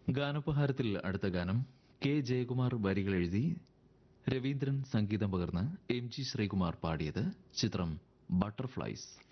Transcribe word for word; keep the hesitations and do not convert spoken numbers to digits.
ഗാനോപഹാരത്തിൽ അടുത്ത ഗാനം കെ ജയകുമാർ വരികൾ എഴുതി രവീന്ദ്രൻ സംഗീതം പകർന്ന് എം ജി ശ്രീകുമാർ പാടിയത്. ചിത്രം ബട്ടർഫ്ലൈസ്.